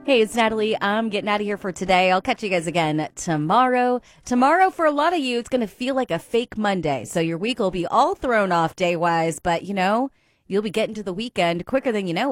Hey, it's Natalie. I'm getting out of here for today. I'll catch you guys again tomorrow. Tomorrow, for a lot of you, it's going to feel like a fake Monday. So your week will be all thrown off day wise, but you'll be getting to the weekend quicker than you know it.